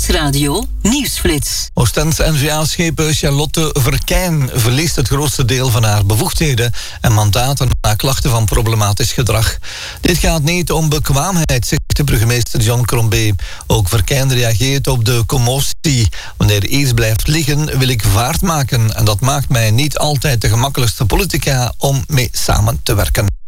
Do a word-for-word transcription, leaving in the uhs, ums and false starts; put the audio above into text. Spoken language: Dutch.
Nieuwsradio Nieuwsflits. Oostens N V A-schepen Charlotte Verkijn verliest het grootste deel van haar bevoegdheden en mandaten na klachten van problematisch gedrag. Dit gaat niet om bekwaamheid, zegt de burgemeester John Crombie. Ook Verkijn reageert op de commotie. Wanneer iets blijft liggen, wil ik vaart maken en dat maakt mij niet altijd de gemakkelijkste politica om mee samen te werken.